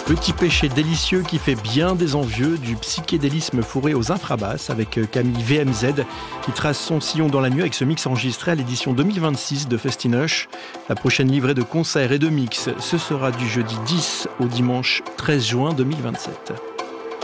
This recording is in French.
Petit péché délicieux qui fait bien des envieux, du psychédélisme fourré aux infrabasses avec Camille VMZ qui trace son sillon dans la nuit avec ce mix enregistré à l'édition 2026 de Festinoche. La prochaine livrée de concerts et de mix, ce sera du jeudi 10 au dimanche 13 juin 2027.